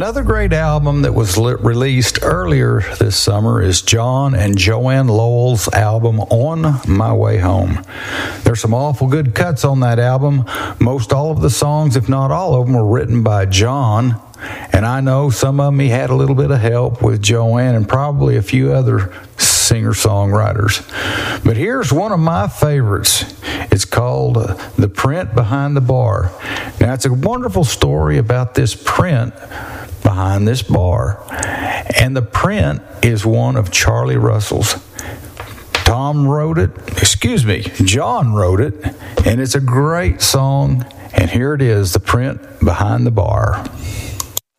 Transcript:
Another great album that was released earlier this summer is John and Joanne Lowell's album, On My Way Home. There's some awful good cuts on that album. Most all of the songs, if not all of them, were written by John. And I know some of them he had a little bit of help with Joanne and probably a few other singer-songwriters. But here's one of my favorites. It's called The Print Behind the Bar. Now, it's a wonderful story about this print behind this bar. And the print is one of Charlie Russell's. John wrote it, and it's a great song. And here it is, The Print Behind the Bar.